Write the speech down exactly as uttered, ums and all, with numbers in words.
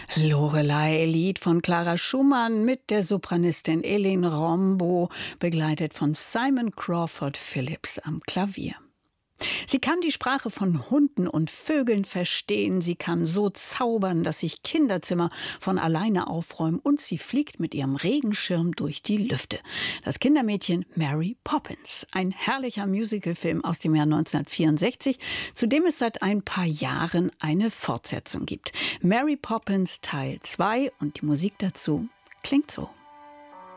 Lorelei, Lied von Clara Schumann mit der Sopranistin Elin Rombo, begleitet von Simon Crawford Phillips am Klavier. Sie kann die Sprache von Hunden und Vögeln verstehen, sie kann so zaubern, dass sich Kinderzimmer von alleine aufräumen, und sie fliegt mit ihrem Regenschirm durch die Lüfte. Das Kindermädchen Mary Poppins, ein herrlicher Musicalfilm aus dem Jahr neunzehnhundertvierundsechzig, zu dem es seit ein paar Jahren eine Fortsetzung gibt. Mary Poppins Teil zwei, und die Musik dazu klingt so.